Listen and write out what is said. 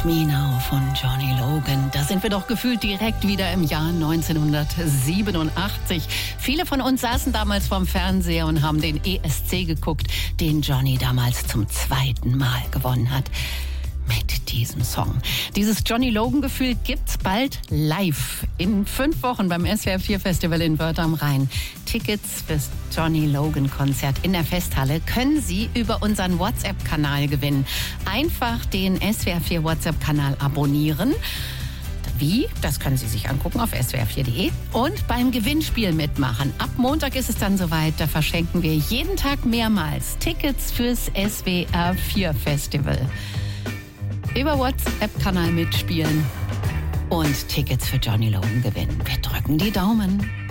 Me Now von Johnny Logan. Da sind wir doch gefühlt direkt wieder im Jahr 1987. Viele von uns saßen damals vorm Fernseher und haben den ESC geguckt, den Johnny damals zum 2. Mal gewonnen hat. Mit diesem Song. Dieses Johnny Logan-Gefühl gibt's bald live. In 5 Wochen beim SWR 4 Festival in Wörth am Rhein. Tickets fürs Johnny Logan-Konzert in der Festhalle können Sie über unseren WhatsApp-Kanal gewinnen. Einfach den SWR 4 WhatsApp-Kanal abonnieren. Wie? Das können Sie sich angucken auf swr4.de und beim Gewinnspiel mitmachen. Ab Montag ist es dann soweit. Da verschenken wir jeden Tag mehrmals Tickets fürs SWR 4 Festival. Über WhatsApp-Kanal mitspielen und Tickets für Johnny Logan gewinnen. Wir drücken die Daumen.